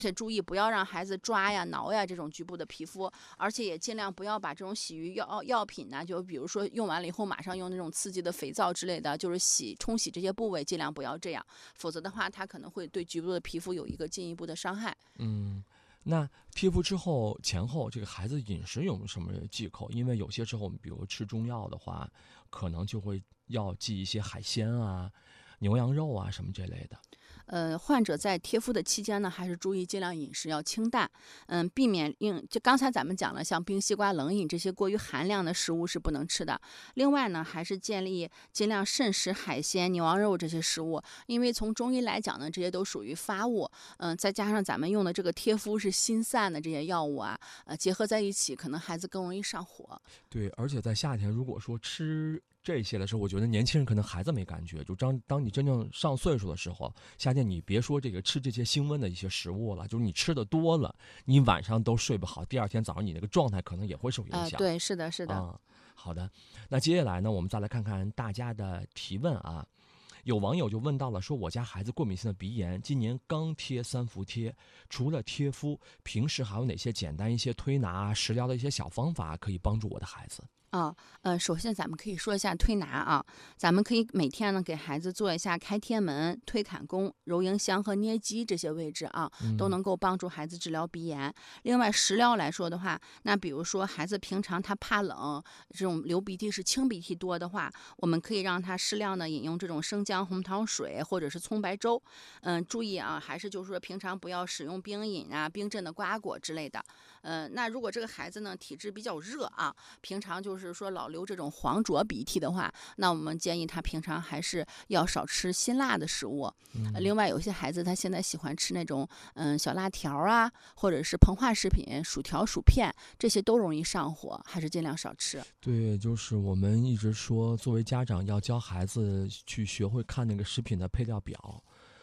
且注意不要让孩子抓呀、挠呀这种局部的皮肤，而且也尽量不要把这种洗浴药品呢，就比如说用完了以后马上用那种刺激的肥皂之类的，就是冲洗这些部位，尽量不要这样，否则的话它可能会对局部的皮肤有一个进一步的伤害。 嗯，那贴敷之后前后，这个孩子饮食有没有什么忌口？因为有些时候我们比如吃中药的话，可能就会要忌一些海鲜啊、牛羊肉啊什么这类的。 患者在贴敷的期间呢，还是注意尽量饮食要清淡，避免就刚才咱们讲了，像冰西瓜、冷饮这些过于寒凉的食物是不能吃的。另外呢，还是建议尽量慎食海鲜、牛羊肉这些食物，因为从中医来讲呢，这些都属于发物，再加上咱们用的这个贴敷是心散的这些药物啊，结合在一起，可能孩子更容易上火。 对，而且在夏天，如果说吃这些的时候，我觉得年轻人可能孩子没感觉，就当你真正上岁数的时候，夏天你别说这个吃这些辛温的一些食物了，就是你吃的多了，你晚上都睡不好，第二天早上你那个状态可能也会受影响。 对，是的，是的。 好的，那接下来呢，我们再来看看大家的提问啊。有网友就问到了，说我家孩子过敏性的鼻炎，今年刚贴3伏贴，除了贴敷，平时还有哪些简单一些推拿、食疗的一些小方法可以帮助我的孩子？ 首先咱们可以说一下推拿啊，咱们可以每天呢给孩子做一下开天门、推坎宫、揉迎香和捏肌这些位置啊，都能够帮助孩子治疗鼻炎。另外食疗来说的话，那比如说孩子平常他怕冷，这种流鼻涕是清鼻涕多的话，我们可以让他适量的饮用这种生姜红糖水或者是葱白粥。注意啊，还是就是说平常不要使用冰饮啊、冰镇的瓜果之类的。那如果这个孩子呢体质比较热啊，平常就是说老流这种黄浊鼻涕的话，那我们建议他平常还是要少吃辛辣的食物。另外有些孩子他现在喜欢吃那种小辣条啊，或者是膨化食品、薯条、薯片，这些都容易上火，还是尽量少吃。 对，就是我们一直说，作为家长要教孩子去学会看那个食品的配料表。